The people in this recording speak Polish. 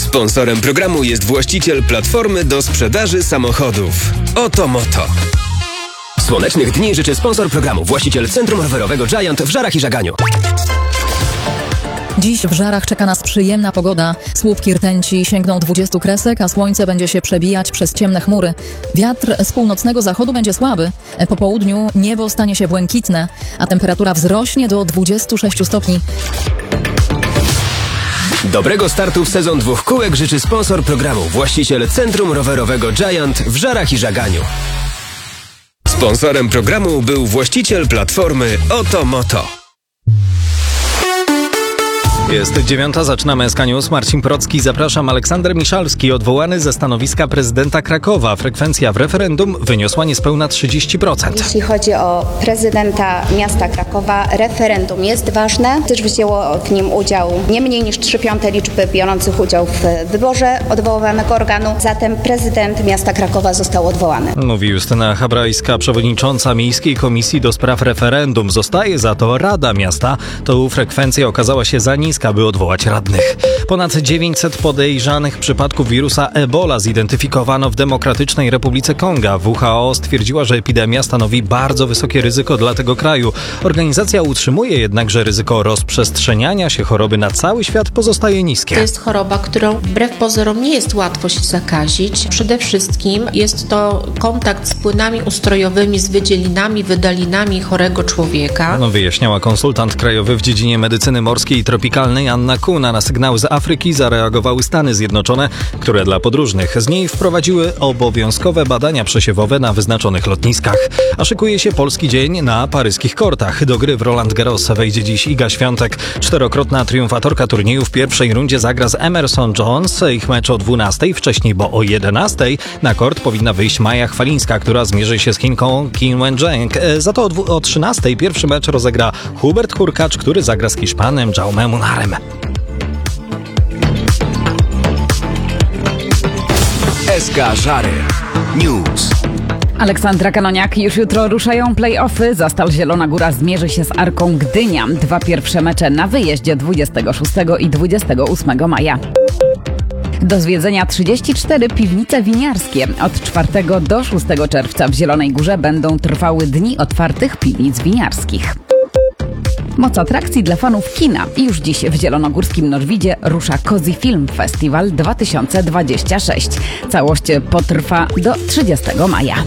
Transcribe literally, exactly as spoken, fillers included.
Sponsorem programu jest właściciel platformy do sprzedaży samochodów Otomoto. Słonecznych dni życzy sponsor programu, właściciel Centrum Rowerowego Giant w Żarach i Żaganiu. Dziś w Żarach czeka nas przyjemna pogoda. Słupki rtęci sięgną dwudziestu kresek, a słońce będzie się przebijać przez ciemne chmury. Wiatr z północnego zachodu będzie słaby. Po południu niebo stanie się błękitne, a temperatura wzrośnie do dwudziestu sześciu stopni. Dobrego startu w sezon dwóch kółek życzy sponsor programu, właściciel Centrum Rowerowego Giant w Żarach i Żaganiu. Sponsorem programu był właściciel platformy Otomoto. Jest dziewiąta, zaczynamy S K News. Marcin Procki, zapraszam. Aleksander Miszalski, odwołany ze stanowiska prezydenta Krakowa. Frekwencja w referendum wyniosła niespełna trzydzieści procent. Jeśli chodzi o prezydenta miasta Krakowa, referendum jest ważne, gdyż wzięło w nim udział nie mniej niż trzy piąte liczby biorących udział w wyborze odwoływanego organu. Zatem prezydent miasta Krakowa został odwołany. Mówi Justyna Habrajska, przewodnicząca Miejskiej Komisji do Spraw Referendum. Zostaje za to Rada Miasta. To frekwencja okazała się za niska, by odwołać radnych. Ponad dziewięćset podejrzanych przypadków wirusa Ebola zidentyfikowano w Demokratycznej Republice Konga. W H O stwierdziła, że epidemia stanowi bardzo wysokie ryzyko dla tego kraju. Organizacja utrzymuje jednak, że ryzyko rozprzestrzeniania się choroby na cały świat pozostaje niskie. To jest choroba, którą wbrew pozorom nie jest łatwo się zakazić. Przede wszystkim jest to kontakt z płynami ustrojowymi, z wydzielinami, wydalinami chorego człowieka. No, wyjaśniała konsultant krajowy w dziedzinie medycyny morskiej i tropikalnej Anna Kuna. Na sygnały z Afryki zareagowały Stany Zjednoczone, które dla podróżnych z niej wprowadziły obowiązkowe badania przesiewowe na wyznaczonych lotniskach. A szykuje się polski dzień na paryskich kortach. Do gry w Roland Garros wejdzie dziś Iga Świątek. Czterokrotna triumfatorka turnieju w pierwszej rundzie zagra z Emerson Jones. Ich mecz o dwunastej, wcześniej, bo o jedenastej na kort powinna wyjść Maja Chwalińska, która zmierzy się z Chinką Qin Wencheng. Za to o, dwu- o trzynastej pierwszy mecz rozegra Hubert Hurkacz, który zagra z Hiszpanem Jaume Munarem. S K Żary News. Aleksandra Kanoniak. Już jutro ruszają play-offy. Zastal Zielona Góra zmierzy się z Arką Gdynia. Dwa pierwsze mecze na wyjeździe dwudziestego szóstego i dwudziestego ósmego maja. Do zwiedzenia trzydzieści cztery piwnice winiarskie. Od czwartego do szóstego czerwca w Zielonej Górze będą trwały Dni Otwartych Piwnic Winiarskich. Moc atrakcji dla fanów kina. I już dziś w zielonogórskim Norwidzie rusza Cozy Film Festival dwa tysiące dwudziesty szósty. Całość potrwa do trzydziestego maja.